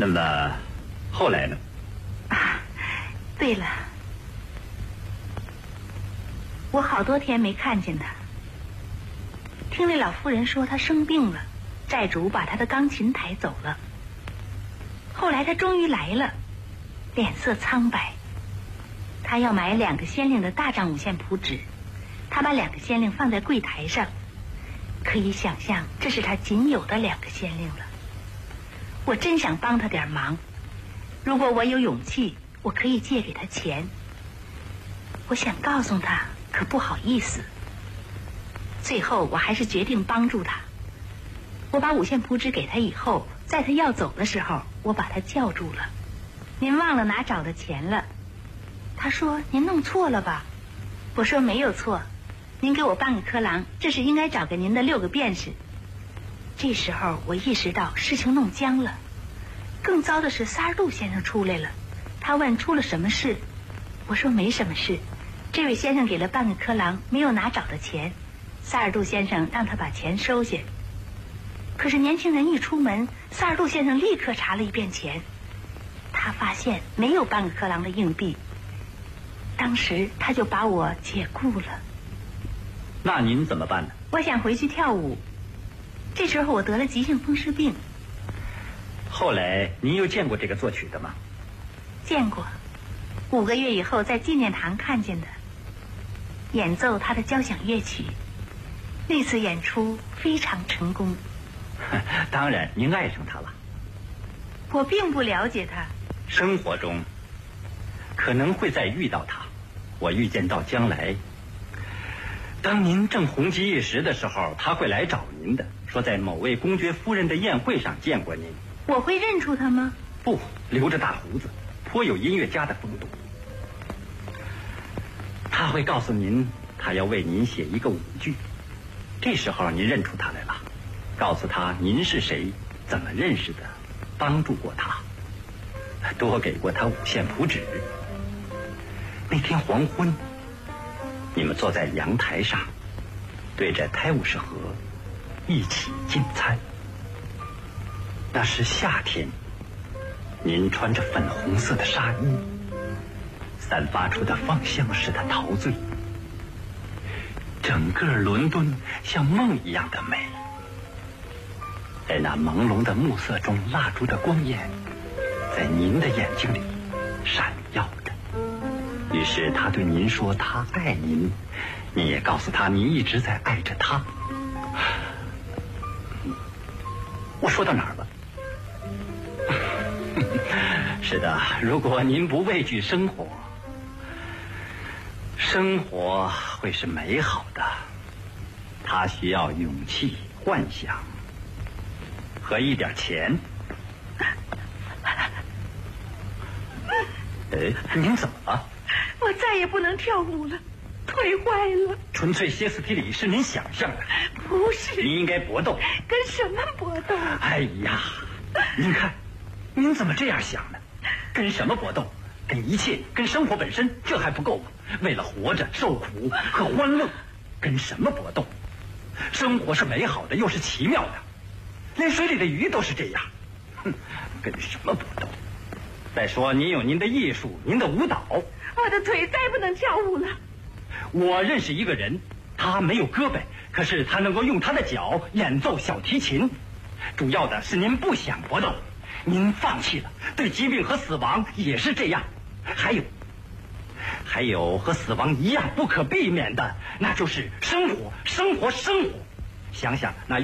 那么后来呢？ 啊，对了，我好多天没看见他。听那老妇人说他生病了，债主把他的钢琴抬走了。后来他终于来了，脸色苍白。他要买2个先令的大张五线谱纸，他把2个先令放在柜台上，可以想象这是他仅有的2个先令了。我真想帮他点忙，如果我有勇气，我可以借给他钱。我想告诉他，可不好意思。最后我还是决定帮助他。我把五线谱纸给他以后，在他要走的时候，我把他叫住了。您忘了拿找的钱了。他说您弄错了吧？我说没有错，您给我半个科郎，这是应该找给您的6个便士。这时候我意识到事情弄僵了。更糟的是萨尔杜先生出来了，他问出了什么事。我说没什么事，这位先生给了半个科郎，没有拿找的钱，萨尔杜先生让他把钱收下。可是年轻人一出门，萨尔杜先生立刻查了一遍钱，他发现没有半个科郎的硬币。当时他就把我解雇了。 那您怎么办呢？ 我想回去跳舞。这时候我得了急性风湿病。 后来您又见过这个作曲的吗？ 见过，5个月以后在纪念堂看见的，演奏他的交响乐曲。那次演出非常成功。 当然您爱上他了。 我并不了解他。 生活中可能会再遇到他，我预见到将来，当您正红极一时的时候，他会来找您的，说在某位公爵夫人的宴会上见过您。 我会认出他吗？ 不，留着大胡子，颇有音乐家的风度。他会告诉您，他要为您写一个舞剧。这时候您认出他来了，告诉他您是谁，怎么认识的，帮助过他，多给过他5线谱纸。那天黄昏，你们坐在阳台上，对着泰晤士河一起进餐。那是夏天，您穿着粉红色的纱衣，散发出的芳香使他陶醉。整个伦敦像梦一样的美，在那朦胧的暮色中，蜡烛的光焰在您的眼睛里闪耀着。于是他对您说他爱您，你也告诉他你一直在爱着他。我说到哪儿了？是的，如果您不畏惧生活，生活会是美好的。它需要勇气、幻想和一点钱。您怎么了？ 我再也不能跳舞了，腿坏了。 纯粹歇斯底里是您想象的。 不是。 您应该搏斗。 跟什么搏斗？ 哎呀，您看，您怎么这样想呢？跟什么搏斗？跟一切，跟生活本身，这还不够吗？为了活着受苦和欢乐，跟什么搏斗？生活是美好的，又是奇妙的，连水里的鱼都是这样。跟什么搏斗？再说您有您的艺术，您的舞蹈。 我的腿再不能跳舞了。 我认识一个人，他没有胳膊，可是他能够用他的脚演奏小提琴。主要的是您不想搏斗，您放弃了。对疾病和死亡也是这样。还有和死亡一样不可避免的，那就是生活。想想那